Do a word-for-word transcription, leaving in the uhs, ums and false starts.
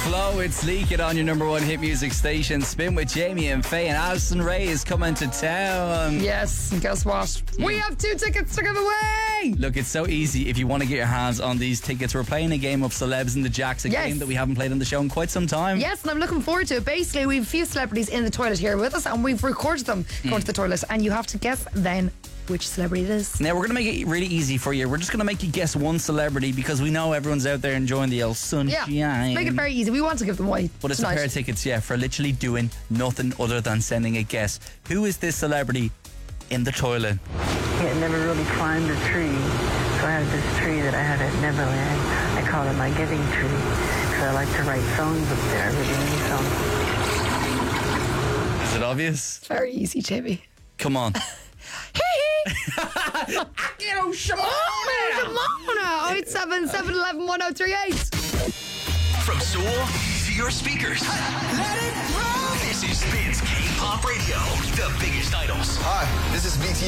Flow, it's Leak It on your number one hit music station. Spin with Jamie and Faye, and Alison Ray is coming to town. Yes, and guess what? We have two tickets to give away. Look, it's so easy if you want to get your hands on these tickets. We're playing a game of Celebs in the Jacks, a Yes. game that we haven't played on the show in quite some time. Yes, and I'm looking forward to it. Basically, we have a few celebrities in the toilet here with us, and we've recorded them going to the toilet, and you have to guess then which celebrity it is. Now, we're going to make it really easy for you. We're just going to make you guess one celebrity because we know everyone's out there enjoying the old sunshine. Yeah, make it very easy. We want to give them away But it's tonight. a pair of tickets, yeah, for literally doing nothing other than sending a guess. Who is this celebrity in the toilet? I had never really climbed a tree, so I have this tree that I have at Neverland. I call it my giving tree, because I like to write songs up there, really songs. Is it obvious? Very easy, Jamie. Come on. You know, Shimona! Shimona! oh eight seven, seven one one, one oh three eight. From Seoul to your speakers. Let it roll. This is Spins K-Pop Radio, the biggest idols. Hi, this is B T S.